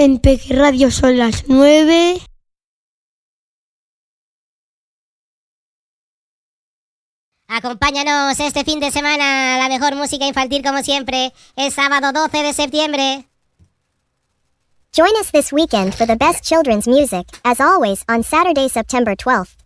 En Peque Radio son las 9. Acompáñanos este fin de semana a la mejor música infantil como siempre, el sábado 12 de septiembre. Join us this weekend for the best children's music, as always, on Saturday, September 12th.